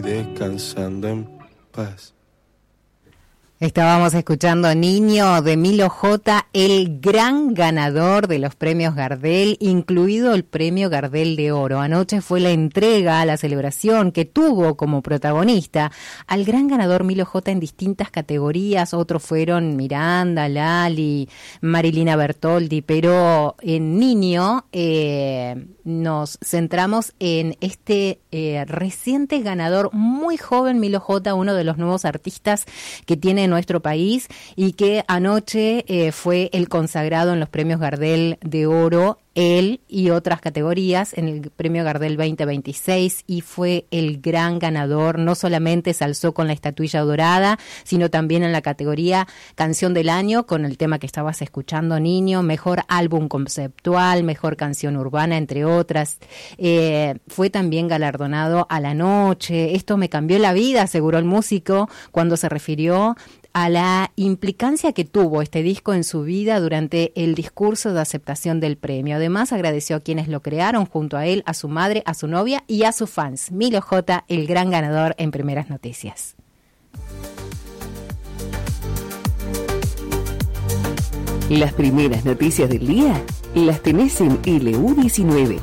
y descansando en paz. Estábamos escuchando Niño de Milo J, el gran ganador de los premios Gardel, incluido el premio Gardel de Oro. Anoche fue la entrega, la celebración que tuvo como protagonista al gran ganador Milo J en distintas categorías. Otros fueron Miranda, Lali, Marilina Bertoldi, pero en Niño nos centramos en este reciente ganador muy joven, Milo J, uno de los nuevos artistas que tiene nuestro país y que anoche fue el consagrado en los premios Gardel de Oro, él y otras categorías en el premio Gardel 2026, y fue el gran ganador. No solamente se alzó con la estatuilla dorada, sino también en la categoría Canción del Año con el tema que estabas escuchando, Niño, mejor álbum conceptual, mejor canción urbana, entre otras. Fue también galardonado a la noche. Esto me cambió la vida, aseguró el músico cuando se refirió a la implicancia que tuvo este disco en su vida durante el discurso de aceptación del premio. Además, agradeció a quienes lo crearon junto a él, a su madre, a su novia y a sus fans. Milo J, el gran ganador en Primeras Noticias. Las primeras noticias del día las tenés en LU19.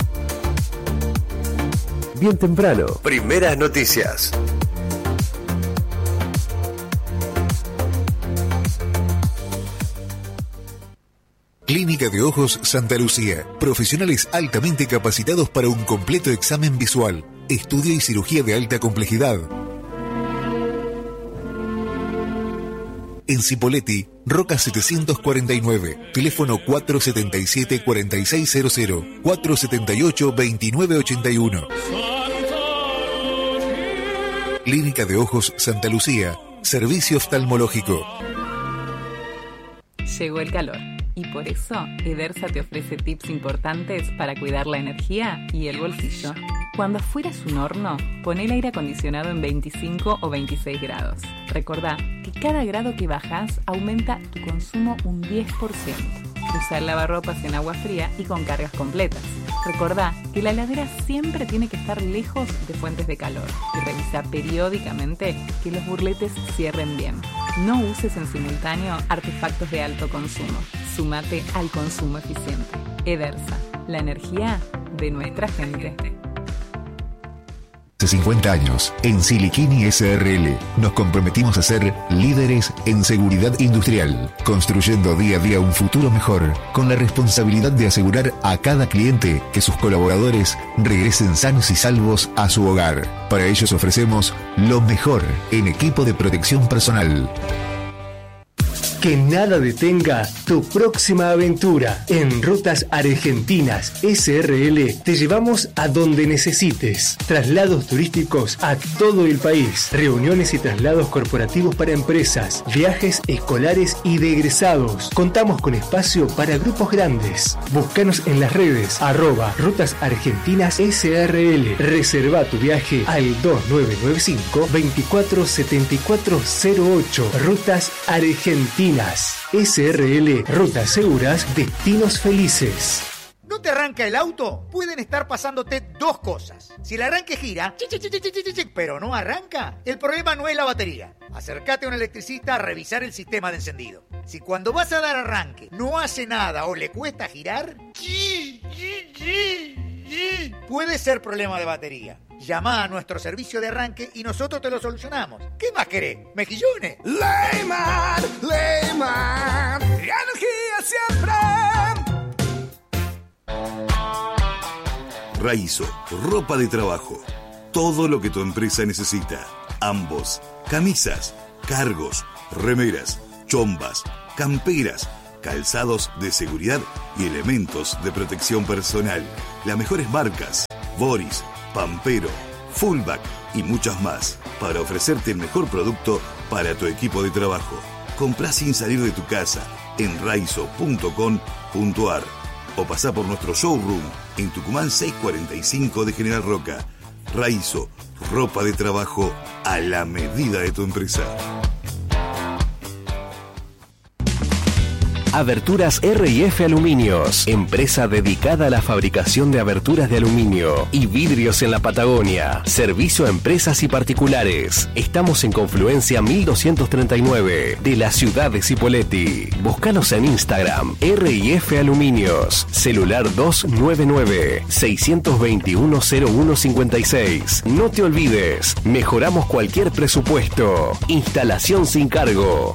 Bien temprano. Primeras Noticias. Clínica de Ojos Santa Lucía. Profesionales altamente capacitados para un completo examen visual, estudio y cirugía de alta complejidad. En Cipolletti, Roca 749, teléfono 477-4600, 478-2981. Clínica de Ojos Santa Lucía, servicio oftalmológico. Llegó el calor. Y por eso, Edersa te ofrece tips importantes para cuidar la energía y el bolsillo. Cuando afuera es un horno, pon el aire acondicionado en 25 o 26 grados. Recordá que cada grado que bajas aumenta tu consumo un 10%. Usa el lavarropas en agua fría y con cargas completas. Recordá que la heladera siempre tiene que estar lejos de fuentes de calor y revisa periódicamente que los burletes cierren bien. No uses en simultáneo artefactos de alto consumo. Súmate al consumo eficiente. Edersa, la energía de nuestra gente. Hace 50 años, en Siliquini SRL, nos comprometimos a ser líderes en seguridad industrial, construyendo día a día un futuro mejor, con la responsabilidad de asegurar a cada cliente que sus colaboradores regresen sanos y salvos a su hogar. Para ellos ofrecemos lo mejor en equipo de protección personal. Que nada detenga tu próxima aventura. En Rutas Argentinas SRL te llevamos a donde necesites. Traslados turísticos a todo el país. Reuniones y traslados corporativos para empresas. Viajes escolares y de egresados. Contamos con espacio para grupos grandes. Búscanos en las redes @Rutas Argentinas SRL. Reserva tu viaje al 2995 247408. Rutas Argentinas SRL, rutas seguras, destinos felices. ¿No te arranca el auto? Pueden estar pasándote dos cosas. Si el arranque gira, pero no arranca, el problema no es la batería. Acércate a un electricista a revisar el sistema de encendido. Si cuando vas a dar arranque no hace nada o le cuesta girar, puede ser problema de batería. Llama a nuestro servicio de arranque y nosotros te lo solucionamos. ¿Qué más querés? ¿Mejillones? Leyman, energía siempre. Raizo, ropa de trabajo. Todo lo que tu empresa necesita. Ambos, camisas, cargos, remeras, chombas, camperas, calzados de seguridad y elementos de protección personal. Las mejores marcas: Boris, Pampero, Fullback y muchas más, para ofrecerte el mejor producto para tu equipo de trabajo. Comprá sin salir de tu casa en raizo.com.ar o pasá por nuestro showroom en Tucumán 645 de General Roca. Raizo, ropa de trabajo a la medida de tu empresa. Aberturas R&F Aluminios, empresa dedicada a la fabricación de aberturas de aluminio y vidrios en la Patagonia. Servicio a empresas y particulares. Estamos en Confluencia 1239 de la ciudad de Cipolletti. Búscanos en Instagram, R&F Aluminios. Celular 299-621-0156. No te olvides, mejoramos cualquier presupuesto. Instalación sin cargo.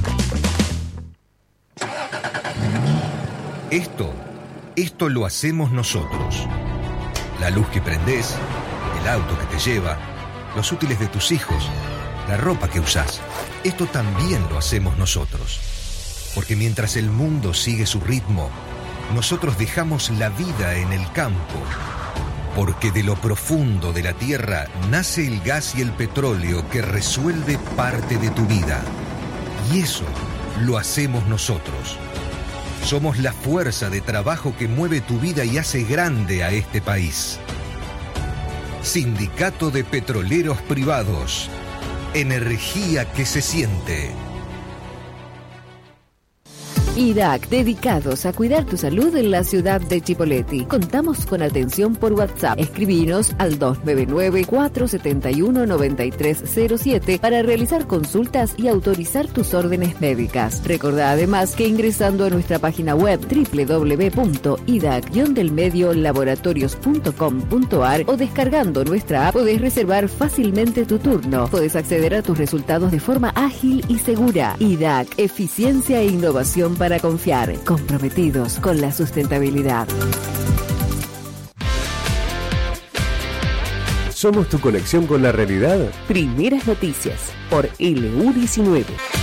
Esto lo hacemos nosotros. La luz que prendés, el auto que te lleva, los útiles de tus hijos, la ropa que usás. Esto también lo hacemos nosotros. Porque mientras el mundo sigue su ritmo, nosotros dejamos la vida en el campo. Porque de lo profundo de la tierra nace el gas y el petróleo que resuelve parte de tu vida. Y eso lo hacemos nosotros. Somos la fuerza de trabajo que mueve tu vida y hace grande a este país. Sindicato de Petroleros Privados. Energía que se siente. IDAC, dedicados a cuidar tu salud en la ciudad de Cipolletti. Contamos con atención por WhatsApp. Escribinos al 299-471-9307 para realizar consultas y autorizar tus órdenes médicas. Recordá además que ingresando a nuestra página web www.idac-laboratorios.com.ar o descargando nuestra app podés reservar fácilmente tu turno. Podés acceder a tus resultados de forma ágil y segura. IDAC, eficiencia e innovación para confiar, comprometidos con la sustentabilidad. ¿Somos tu conexión con la realidad? Primeras noticias por LU19.